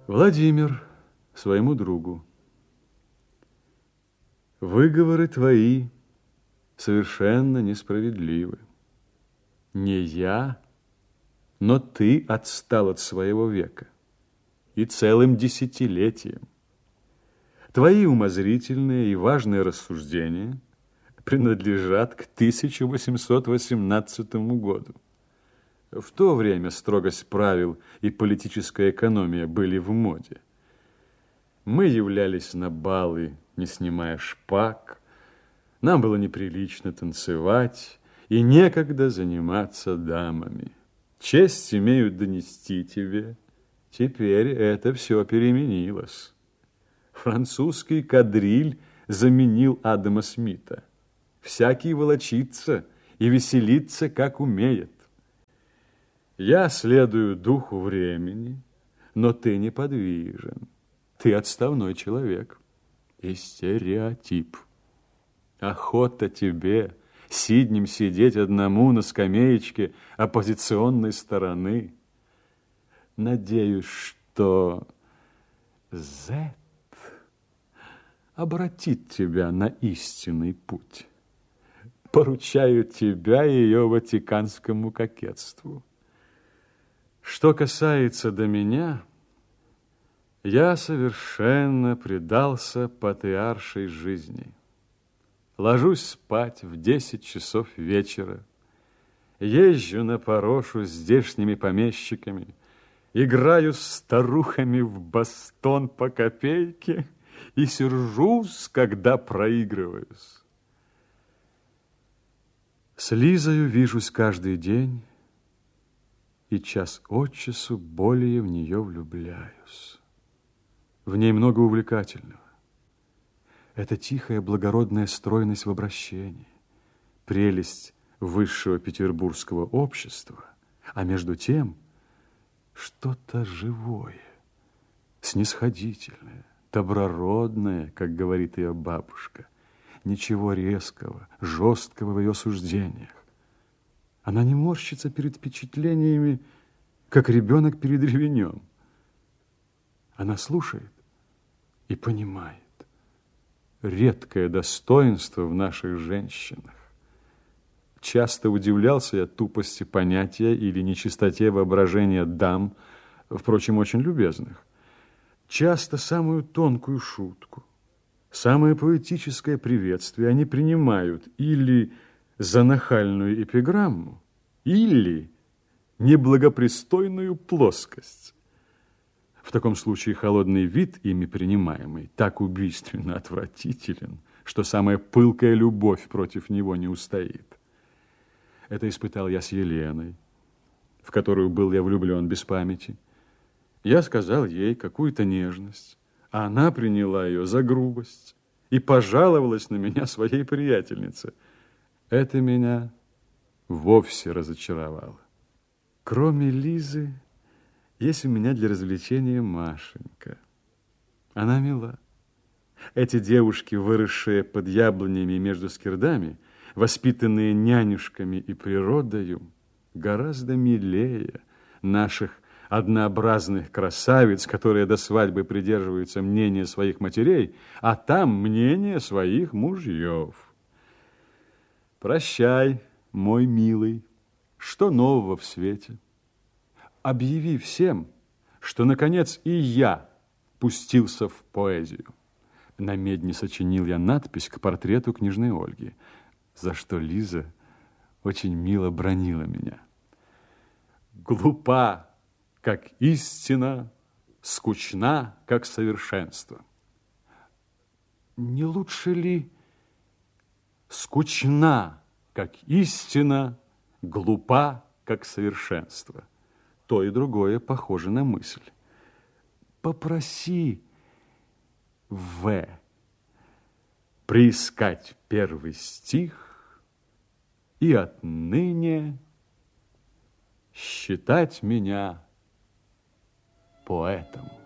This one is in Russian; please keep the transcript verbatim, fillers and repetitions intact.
Владимир своему другу. Выговоры твои совершенно несправедливы. Не я, но ты отстал от своего века и целым десятилетием. Твои умозрительные и важные рассуждения принадлежат к тысяча восемьсот восемнадцатому году. В то время строгость правил и политическая экономия были в моде. Мы являлись на балы, не снимая шпаг. Нам было неприлично танцевать и некогда заниматься дамами. Честь имею донести тебе. Теперь это все переменилось. Французский кадриль заменил Адама Смита. Всякий волочится и веселится, как умеет. Я следую духу времени, но ты неподвижен. Ты отставной человек и стереотип. Охота тебе сиднем сидеть одному на скамеечке оппозиционной стороны. Надеюсь, что Z обратит тебя на истинный путь. Поручаю тебя ее ватиканскому кокетству. Что касается до меня, я совершенно предался патриаршей жизни. Ложусь спать в десять часов вечера, езжу на порошу с здешними помещиками, играю с старухами в бастон по копейке и сержусь, когда проигрываюсь. С Лизою вижусь каждый день, и час от часу более в нее влюбляюсь. В ней много увлекательного. Это тихая благородная стройность в обращении, прелесть высшего петербургского общества, а между тем что-то живое, снисходительное, доброродное, как говорит ее бабушка, ничего резкого, жесткого в ее суждениях. Она не морщится перед впечатлениями, как ребенок перед ревенем. Она слушает и понимает. Редкое достоинство в наших женщинах. Часто удивлялся я тупости понятия или нечистоте воображения дам, впрочем, очень любезных. Часто самую тонкую шутку, самое поэтическое приветствие они принимают или за нахальную эпиграмму, или неблагопристойную плоскость. В таком случае холодный вид, ими принимаемый, так убийственно отвратителен, что самая пылкая любовь против него не устоит. Это испытал я с Еленой, в которую был я влюблен без памяти. Я сказал ей какую-то нежность, а она приняла ее за грубость и пожаловалась на меня своей приятельнице. Это меня вовсе разочаровало. Кроме Лизы, есть у меня для развлечения Машенька. Она мила. Эти девушки, выросшие под яблонями и между скирдами, воспитанные нянюшками и природою, гораздо милее наших однообразных красавиц, которые до свадьбы придерживаются мнения своих матерей, а там мнения своих мужьев. Прощай, мой милый, что нового в свете? Объяви всем, что, наконец, и я пустился в поэзию. На медне сочинил я надпись к портрету княжны Ольги, за что Лиза очень мило бранила меня. Глупа, как истина, скучна, как совершенство. Не лучше ли скучна, как истина, глупа, как совершенство? То и другое похоже на мысль. Попроси В. приискать первый стих и отныне считать меня поэтом.